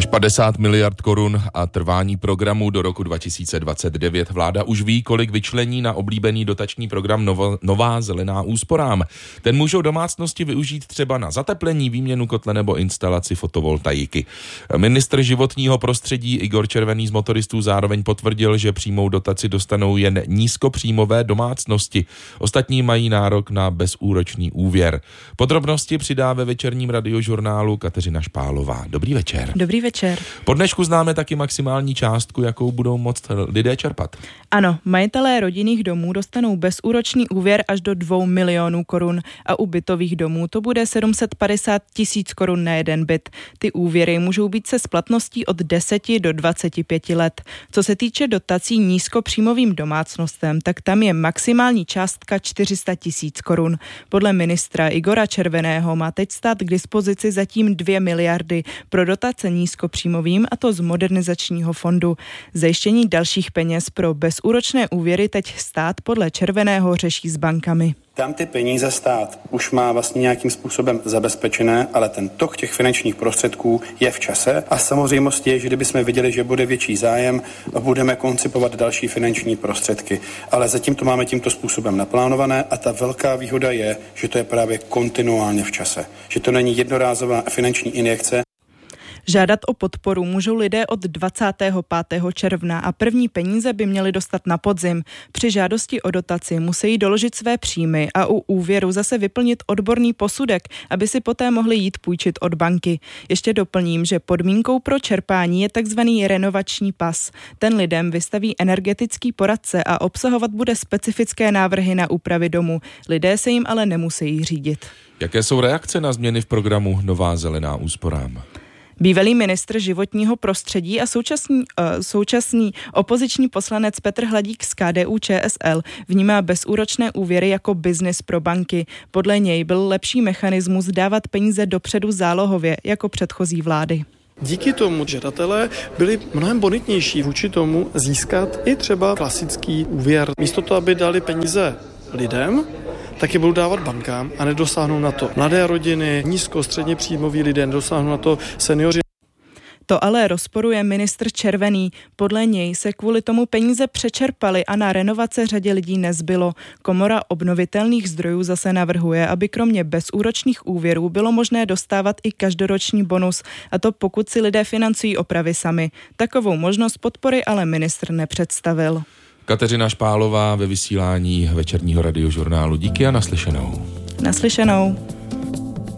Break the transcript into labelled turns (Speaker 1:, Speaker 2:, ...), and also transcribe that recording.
Speaker 1: 50 miliard korun a trvání programu do roku 2029. Vláda už ví, kolik vyčlení na oblíbený dotační program Nová zelená úsporám. Ten můžou domácnosti využít třeba na zateplení, výměnu kotle nebo instalaci fotovoltaiky. Ministr životního prostředí Igor Červený z Motoristů zároveň potvrdil, že přímou dotaci dostanou jen nízkopříjmové domácnosti. Ostatní mají nárok na bezúročný úvěr. Podrobnosti přidá ve večerním radiožurnálu Kateřina Špálová. Dobrý večer.
Speaker 2: Dobrý večer.
Speaker 1: Po dnešku známe taky maximální částku, jakou budou moct lidé čerpat.
Speaker 2: Ano, majitelé rodinných domů dostanou bezúročný úvěr až do 2 milionů korun a u bytových domů to bude 750 000 korun na jeden byt. Ty úvěry můžou být se splatností od 10 do 25 let. Co se týče dotací nízkopříjmovým domácnostem, tak tam je maximální částka 400 000 korun. Podle ministra Igora Červeného má teď stát k dispozici zatím 2 miliardy pro dotace nízkopříjmovým, a to z modernizačního fondu. Zajištění dalších peněz pro bezúročné úvěry teď stát podle Červeného řeší s bankami.
Speaker 3: Tam ty peníze stát už má vlastně nějakým způsobem zabezpečené, ale ten tok těch finančních prostředků je v čase a samozřejmost je, že kdybychom viděli, že bude větší zájem, budeme koncipovat další finanční prostředky. Ale zatím to máme tímto způsobem naplánované a ta velká výhoda je, že to je právě kontinuálně v čase. Že to není jednorázová finanční injekce.
Speaker 2: Žádat o podporu můžou lidé od 25. června a první peníze by měli dostat na podzim. Při žádosti o dotaci musí doložit své příjmy a u úvěru zase vyplnit odborný posudek, aby si poté mohli jít půjčit od banky. Ještě doplním, že podmínkou pro čerpání je takzvaný renovační pas. Ten lidem vystaví energetický poradce a obsahovat bude specifické návrhy na úpravy domu. Lidé se jim ale nemusí řídit.
Speaker 1: Jaké jsou reakce na změny v programu Nová zelená úsporám?
Speaker 2: Bývalý ministr životního prostředí a současný opoziční poslanec Petr Hladík z KDU-ČSL vnímá bezúročné úvěry jako biznis pro banky. Podle něj byl lepší mechanismus dávat peníze dopředu zálohově jako předchozí vlády.
Speaker 4: Díky tomu žadatelé byli mnohem bonitnější vůči tomu získat i třeba klasický úvěr. Místo toho, aby dali peníze lidem, tak je budou dávat bankám a nedosáhnou na to mladé rodiny, středně příjmoví lidé, nedosáhnou na to seniori.
Speaker 2: To ale rozporuje ministr Červený. Podle něj se kvůli tomu peníze přečerpaly a na renovace řadě lidí nezbylo. Komora obnovitelných zdrojů zase navrhuje, aby kromě bezúročných úvěrů bylo možné dostávat i každoroční bonus, a to pokud si lidé financují opravy sami. Takovou možnost podpory ale ministr nepředstavil.
Speaker 1: Kateřina Špálová ve vysílání večerního radiožurnálu. Díky a naslyšenou.
Speaker 2: Naslyšenou.